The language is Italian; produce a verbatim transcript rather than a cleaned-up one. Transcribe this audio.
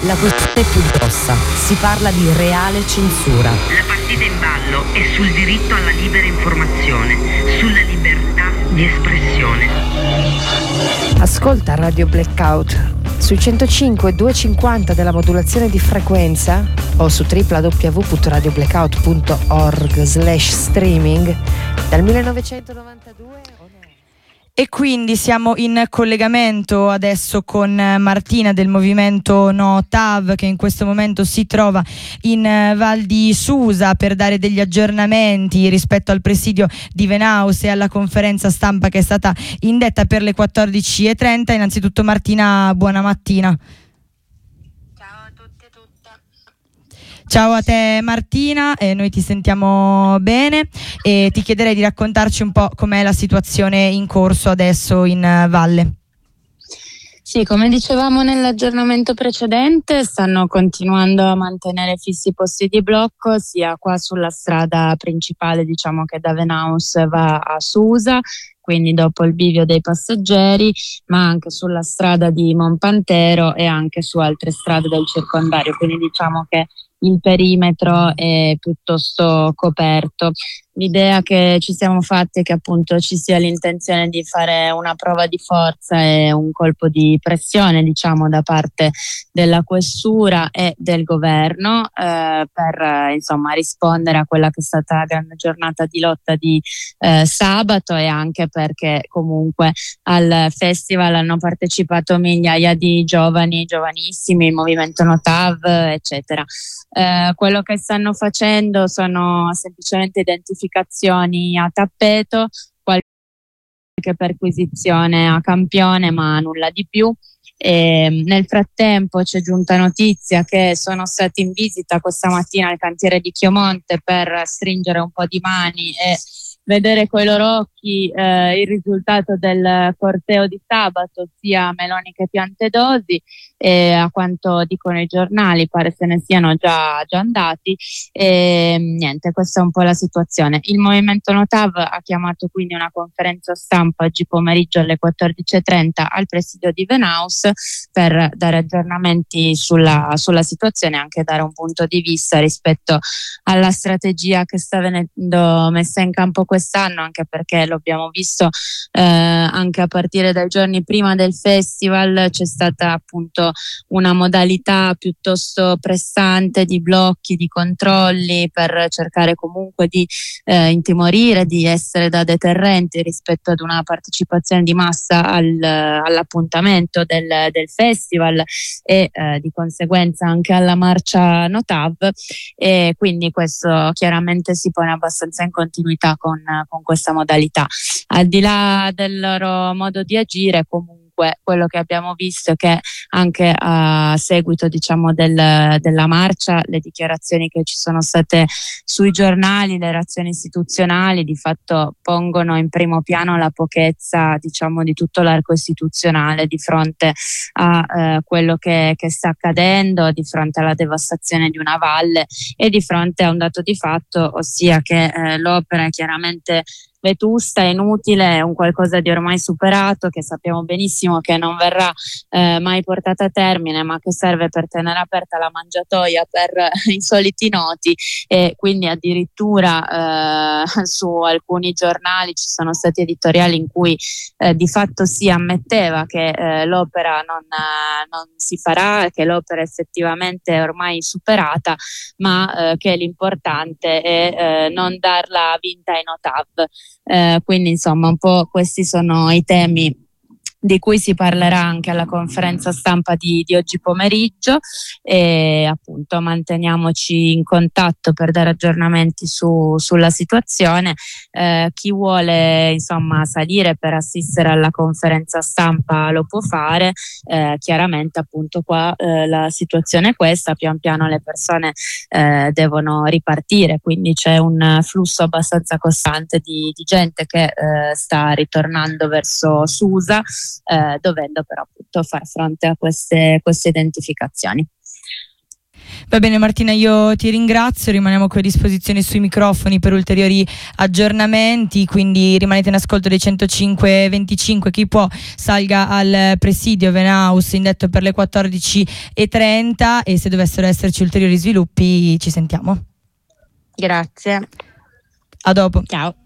La questione è più grossa, si parla di reale censura. La partita in ballo è sul diritto alla libera informazione, sulla libertà di espressione. Ascolta Radio Blackout sui centocinque duecentocinquanta della modulazione di frequenza o su w w w punto radio blackout punto org slash streaming dal millenovecentonovantadue. E quindi siamo in collegamento adesso con Martina del movimento No T A V, che in questo momento si trova in Val di Susa per dare degli aggiornamenti rispetto al presidio di Venaus e alla conferenza stampa che è stata indetta per le quattordici e trenta. Innanzitutto Martina, buona mattina. Ciao a te Martina, eh, noi ti sentiamo bene e ti chiederei di raccontarci un po' com'è la situazione in corso adesso in uh, valle. Sì, come dicevamo nell'aggiornamento precedente, stanno continuando a mantenere fissi i posti di blocco sia qua sulla strada principale, diciamo, che da Venaus va a Susa, quindi dopo il bivio dei passeggeri, ma anche sulla strada di Monpantero e anche su altre strade del circondario, quindi diciamo che il perimetro è piuttosto coperto. L'idea che ci siamo fatti è che appunto ci sia l'intenzione di fare una prova di forza e un colpo di pressione, diciamo, da parte della questura e del governo eh, per eh, insomma rispondere a quella che è stata la grande giornata di lotta di eh, sabato, e anche perché comunque al festival hanno partecipato migliaia di giovani, giovanissimi, il movimento No T A V, eccetera. Eh, quello che stanno facendo sono semplicemente identificazioni a tappeto, qualche perquisizione a campione, ma nulla di più. E nel frattempo c'è giunta notizia che sono stati in visita questa mattina al cantiere di Chiomonte per stringere un po' di mani e vedere coi loro occhi eh, il risultato del corteo di sabato, sia Meloni che Piantedosi, e a quanto dicono i giornali pare se ne siano già, già andati, e niente, questa è un po' la situazione. Il movimento No T A V ha chiamato quindi una conferenza stampa oggi pomeriggio alle quattordici e trenta al presidio di Venaus per dare aggiornamenti sulla, sulla situazione e anche dare un punto di vista rispetto alla strategia che sta venendo messa in campo quest'anno, anche perché lo abbiamo visto eh, anche a partire dai giorni prima del festival. C'è stata appunto una modalità piuttosto pressante di blocchi, di controlli per cercare comunque di eh, intimorire, di essere da deterrenti rispetto ad una partecipazione di massa al, all'appuntamento del, del festival e eh, di conseguenza anche alla marcia No T A V, e quindi questo chiaramente si pone abbastanza in continuità con con questa modalità. Al di là del loro modo di agire, comunque quello che abbiamo visto è che anche a seguito, diciamo, del, della marcia, le dichiarazioni che ci sono state sui giornali, le reazioni istituzionali di fatto pongono in primo piano la pochezza, diciamo, di tutto l'arco istituzionale di fronte a eh, quello che, che sta accadendo, di fronte alla devastazione di una valle e di fronte a un dato di fatto, ossia che eh, l'opera è chiaramente vetusta, inutile, è un qualcosa di ormai superato, che sappiamo benissimo che non verrà eh, mai portata a termine, ma che serve per tenere aperta la mangiatoia per i soliti noti. E quindi addirittura eh, su alcuni giornali ci sono stati editoriali in cui eh, di fatto si ammetteva che eh, l'opera non, eh, non si farà, che l'opera effettivamente è ormai superata, ma eh, che l'importante è eh, non darla vinta ai No T A V. Eh, quindi insomma un po' questi sono i temi di cui si parlerà anche alla conferenza stampa di, di oggi pomeriggio, e appunto manteniamoci in contatto per dare aggiornamenti su, sulla situazione. Eh, chi vuole insomma salire per assistere alla conferenza stampa lo può fare. Eh, chiaramente appunto qua eh, la situazione è questa, pian piano le persone eh, devono ripartire, quindi c'è un flusso abbastanza costante di, di gente che eh, sta ritornando verso Susa, Eh, dovendo però appunto far fronte a queste, queste identificazioni. Va bene Martina, io ti ringrazio, rimaniamo qui a disposizione sui microfoni per ulteriori aggiornamenti, quindi rimanete in ascolto dei centocinque venticinque, chi può salga al presidio Venaus indetto per le quattordici e trenta e se dovessero esserci ulteriori sviluppi ci sentiamo. Grazie. A dopo. Ciao.